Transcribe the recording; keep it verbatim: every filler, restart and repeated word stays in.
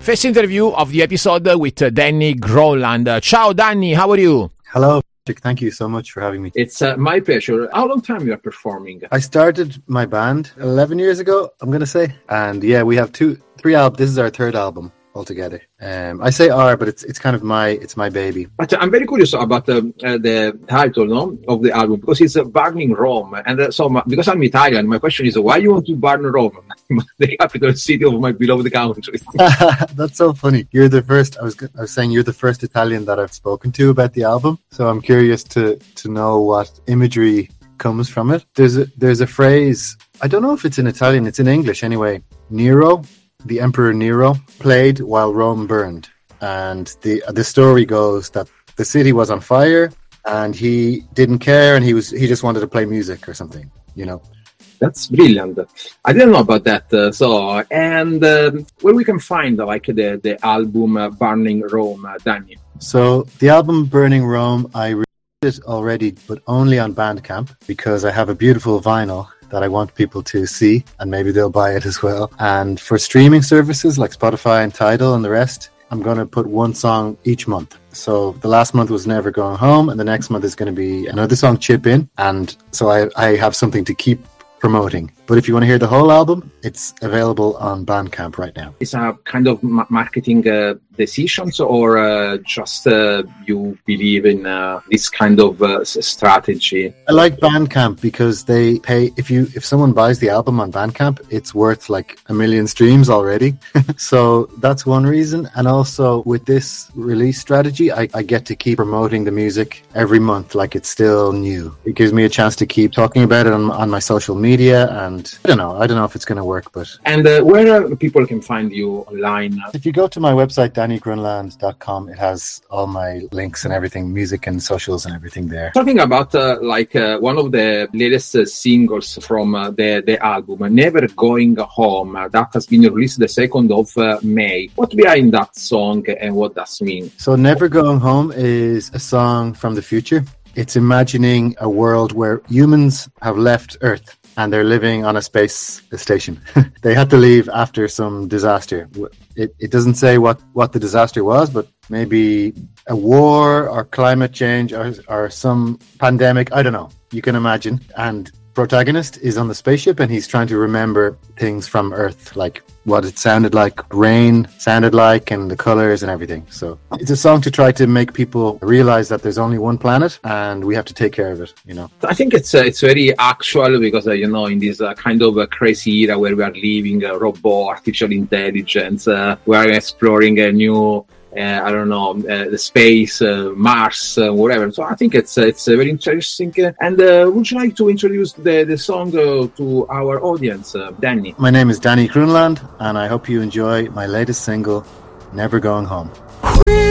first interview of the episode with uh, Danny Groenland. Uh, ciao, Danny. How are you? Hello. Thank you so much for having me. It's uh, my pleasure. How long time you are performing? I started my band eleven years ago, I'm going to say. And yeah, we have two, three albums. This is our third album altogether. Um, I say our, but it's it's kind of my it's my baby. But I'm very curious about uh, uh, the title, no, of the album, because it's uh, Burning Rome. And uh, so, my, because I'm Italian, my question is, why you want to burn Rome, the capital city of my beloved country? That's so funny. You're the first. I was I was saying you're the first Italian that I've spoken to about the album. So I'm curious to to know what imagery comes from it. There's a there's a phrase. I don't know if it's in Italian. It's in English anyway. Nero. The Emperor Nero played while Rome burned, and the the story goes that the city was on fire and he didn't care, and he was he just wanted to play music or something, you know. That's brilliant. I didn't know about that. Uh, so, and uh, where we can find uh, like the the album uh, Burning Rome, uh, Danny? So the album Burning Rome, I released it already, but only on Bandcamp because I have a beautiful vinyl that I want people to see, and maybe they'll buy it as well. And for streaming services like Spotify and Tidal and the rest, I'm going to put one song each month. So the last month was Never Going Home, and the next month is going to be another song, Chip In. And so I, I have something to keep promoting. But if you want to hear the whole album, it's available on Bandcamp right now. It's a kind of ma- marketing uh, decisions, or uh, just uh, you believe in uh, this kind of uh, strategy? I like Bandcamp because they pay, if you if someone buys the album on Bandcamp, it's worth like a million streams already. So that's one reason. And also with this release strategy, I, I get to keep promoting the music every month like it's still new. It gives me a chance to keep talking about it on, on my social media, and I don't know, I don't know if it's going to work, but... And uh, where uh, people can find you online? If you go to my website, danny groenland dot com, it has all my links and everything, music and socials and everything there. Talking about uh, like uh, one of the latest uh, singles from uh, the, the album, Never Going Home, uh, that has been released the second of uh, May. What behind that song and what does it mean? So Never Going Home is a song from the future. It's imagining a world where humans have left Earth and they're living on a space station. They had to leave after some disaster. It, it doesn't say what, what the disaster was, but maybe a war or climate change or, or some pandemic. I don't know. You can imagine. And protagonist is on the spaceship and he's trying to remember things from Earth, like what it sounded like, rain sounded like, and the colors and everything. So it's a song to try to make people realize that there's only one planet and we have to take care of it, you know. I think it's uh, it's very actual because, uh, you know, in this uh, kind of uh, crazy era where we are living, uh, robot, artificial intelligence, uh, we are exploring a new Uh, I don't know, uh, the space, uh, Mars, uh, whatever. So I think it's uh, it's uh, very interesting. Uh, and uh, would you like to introduce the, the song uh, to our audience, uh, Danny? My name is Danny Groenland, and I hope you enjoy my latest single, Never Going Home.